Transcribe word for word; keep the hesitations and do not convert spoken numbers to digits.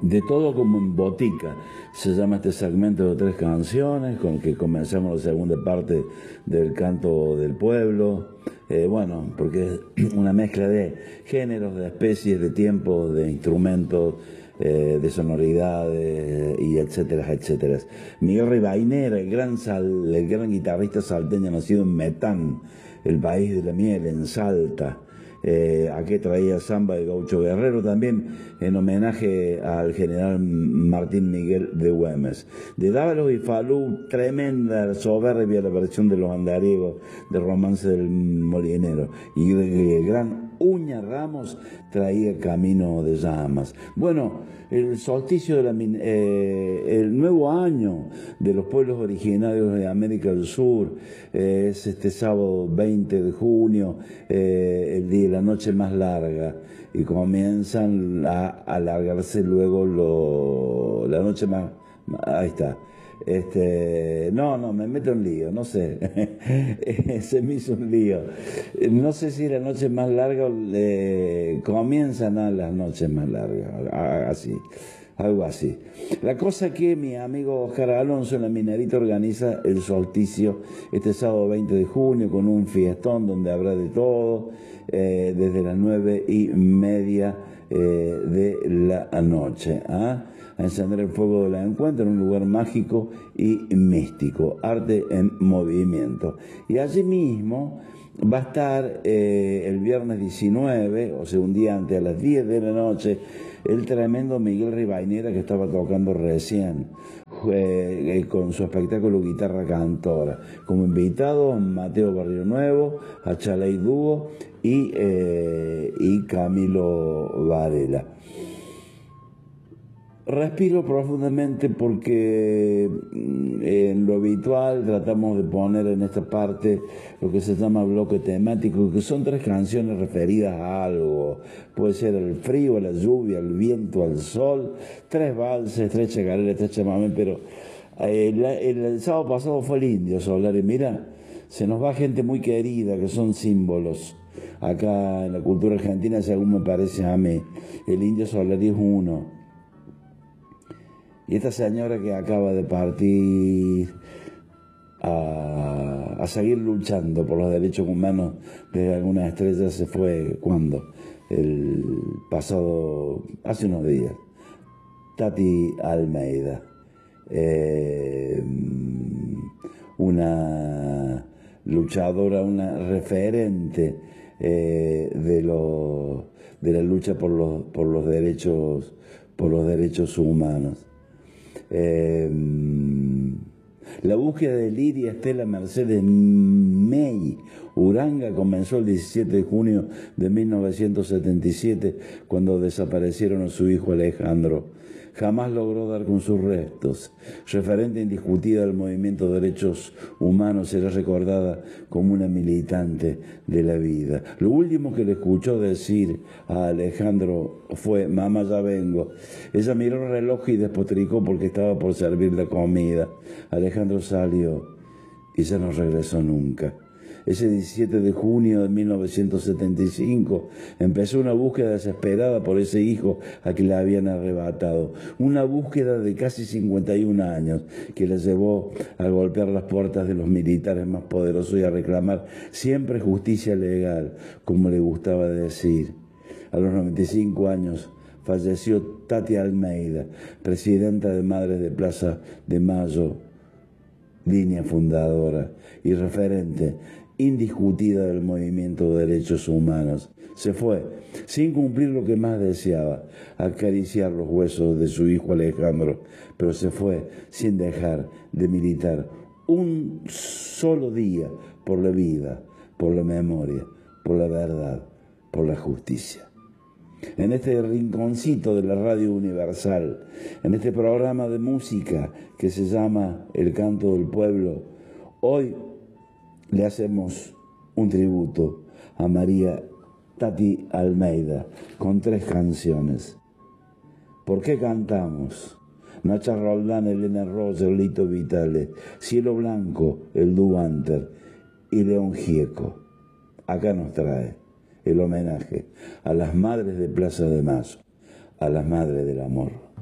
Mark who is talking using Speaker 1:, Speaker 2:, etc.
Speaker 1: De todo como en botica, se llama este segmento de tres canciones, con que comenzamos la segunda parte del canto del pueblo. Eh, bueno, porque es una mezcla de géneros, de especies, de tiempos, de instrumentos, eh, de sonoridades, y etcétera, etcétera. Miguel Rivadeneira, el gran, sal, el gran guitarrista salteño, nacido en Metán, el país de la miel, en Salta. Eh, aquí traía samba de Gaucho Guerrero, también en homenaje al general Martín Miguel de Güemes. De Dávalos y Falú, tremenda, soberbia la versión de los andariegos del Romance del Molinero. Y el gran Uña Ramos traía Camino de Llamas. Bueno, el solsticio, de la, eh, el nuevo año de los pueblos originarios de América del Sur, eh, es este sábado veinte de junio, eh, el día, la noche más larga, y comienzan a alargarse luego lo, la noche más, ahí está. Este, no, no, me meto en lío, no sé, se me hizo un lío. No sé si la noche más larga, eh, comienzan a las noches más largas, así, algo así. La cosa que mi amigo Oscar Alonso en la Minerita organiza el solsticio este sábado veinte de junio con un fiestón donde habrá de todo, eh, desde las nueve y media eh, de la noche, ¿ah? A encender el fuego del encuentro en un lugar mágico y místico, arte en movimiento. Y allí mismo va a estar eh, el viernes diecinueve, o sea, un día antes, a las diez de la noche, el tremendo Miguel Rivadeneira, que estaba tocando recién, eh, con su espectáculo Guitarra Cantora. Como invitado, Mateo Barrio Nuevo, Achaley Dúo y, eh, y Camilo Varela. Respiro profundamente porque en lo habitual tratamos de poner en esta parte lo que se llama bloque temático, que son tres canciones referidas a algo. Puede ser el frío, la lluvia, el viento, el sol, tres valses, tres chacaleras, tres chamamé, pero el, el, el sábado pasado fue el Indio Solari. Y mira, se nos va gente muy querida, que son símbolos. Acá en la cultura argentina, según me parece a mí, el Indio Solari es uno. Y esta señora que acaba de partir a, a seguir luchando por los derechos humanos de algunas estrellas se fue, ¿cuándo? El pasado, hace unos días. Tati Almeida, eh, una luchadora, una referente eh, de, lo, de la lucha por los, por los derechos, por los derechos humanos. Eh, la búsqueda de Lidia Estela Mercedes May Uranga comenzó el diecisiete de junio de mil novecientos setenta y siete, cuando desaparecieron a su hijo Alejandro. Jamás logró dar con sus restos. Referente indiscutida del movimiento de derechos humanos, será recordada como una militante de la vida. Lo último que le escuchó decir a Alejandro fue: mamá, ya vengo. Ella miró el reloj y despotricó porque estaba por servir la comida. Alejandro salió y ya no regresó nunca. Ese diecisiete de junio de mil novecientos setenta y cinco empezó una búsqueda desesperada por ese hijo a que le habían arrebatado. Una búsqueda de casi cincuenta y un años que la llevó a golpear las puertas de los militares más poderosos y a reclamar siempre justicia legal, como le gustaba decir. A los noventa y cinco años falleció Tati Almeida, presidenta de Madres de Plaza de Mayo, línea fundadora y referente indiscutida del movimiento de derechos humanos. Se fue sin cumplir lo que más deseaba, acariciar los huesos de su hijo Alejandro, pero se fue sin dejar de militar un solo día por la vida, por la memoria, por la verdad, por la justicia. En este rinconcito de la Radio Universal, en este programa de música que se llama El Canto del Pueblo, hoy le hacemos un tributo a María Tati Almeida con tres canciones. ¿Por qué cantamos? Nacha Roldán, Elena Roger, Lito Vitale, Cielo Blanco, el Duanter y León Gieco. Acá nos trae el homenaje a las madres de Plaza de Mayo, a las madres del amor.